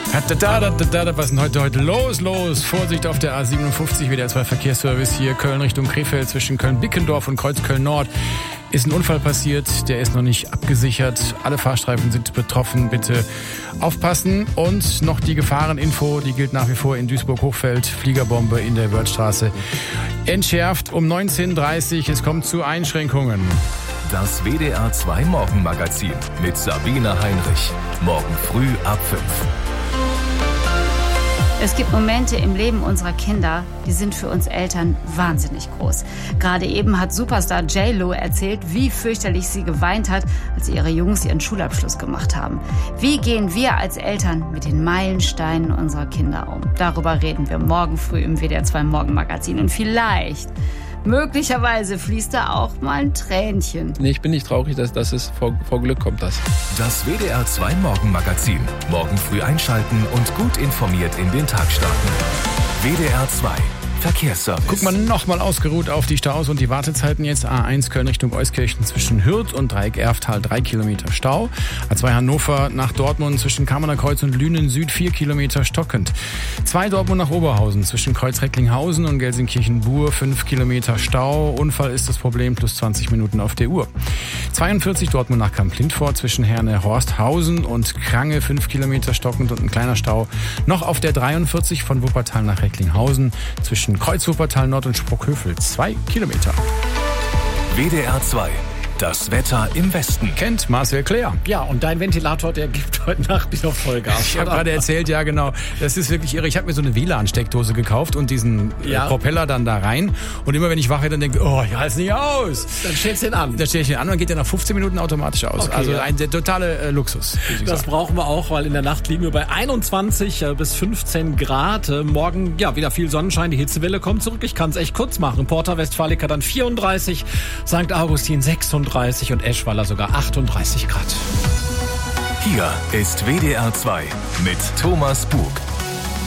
Was ist denn heute los? Vorsicht auf der A57, WDR 2 Verkehrsservice hier, Köln Richtung Krefeld, zwischen Köln-Bickendorf und Kreuzköln-Nord. Ist ein Unfall passiert, der ist noch nicht abgesichert. Alle Fahrstreifen sind betroffen, bitte aufpassen. Und noch die Gefahreninfo, die gilt nach wie vor in Duisburg-Hochfeld. Fliegerbombe in der Wörthstraße. Entschärft um 19.30 Uhr, es kommt zu Einschränkungen. Das WDR 2 Morgenmagazin mit Sabine Heinrich. Morgen früh ab 5. Es gibt Momente im Leben unserer Kinder, die sind für uns Eltern wahnsinnig groß. Gerade eben hat Superstar J.Lo erzählt, wie fürchterlich sie geweint hat, als ihre Jungs ihren Schulabschluss gemacht haben. Wie gehen wir als Eltern mit den Meilensteinen unserer Kinder um? Darüber reden wir morgen früh im WDR 2 Morgenmagazin. Und vielleicht, möglicherweise fließt da auch mal ein Tränchen. Nee, ich bin nicht traurig, dass es vor Glück kommt. Das WDR 2 Morgenmagazin. Morgen früh einschalten und gut informiert in den Tag starten. WDR 2 Verkehrsservice. Guck mal nochmal ausgeruht auf die Staus und die Wartezeiten jetzt. A1 Köln Richtung Euskirchen zwischen Hürth und Dreieck Erftal 3 Kilometer Stau. A2 Hannover nach Dortmund zwischen Kamener Kreuz und Lünen Süd 4 Kilometer stockend. 2 Dortmund nach Oberhausen zwischen Kreuz Recklinghausen und Gelsenkirchen-Buhr 5 Kilometer Stau. Unfall ist das Problem, plus 20 Minuten auf der Uhr. 42 Dortmund nach Kamp-Lindfort zwischen Herne-Horsthausen und Krange 5 Kilometer stockend und ein kleiner Stau. Noch auf der 43 von Wuppertal nach Recklinghausen zwischen Kreuz Wuppertal Nord und Sprockhövel 2 Kilometer. WDR 2. Das Wetter im Westen. Kennt Marcel Claire. Ja, und dein Ventilator, der gibt heute Nacht wieder Vollgas. Ich habe gerade erzählt, ja genau. Das ist wirklich irre. Ich habe mir so eine WLAN-Steckdose gekauft und diesen Propeller dann da rein. Und immer wenn ich wach werde, dann denke ich, oh, ich halte es nicht aus. Dann stellst du ihn an. Dann stelle ich ihn an und dann geht er nach 15 Minuten automatisch aus. Okay, also der totale Luxus. Das brauchen wir auch, weil in der Nacht liegen wir bei 21 bis 15 Grad. Morgen wieder viel Sonnenschein. Die Hitzewelle kommt zurück. Ich kann es echt kurz machen. Porta Westfalica dann 34, St. Augustin 36 und Eschweiler sogar 38 Grad. Hier ist WDR 2 mit Thomas Bug.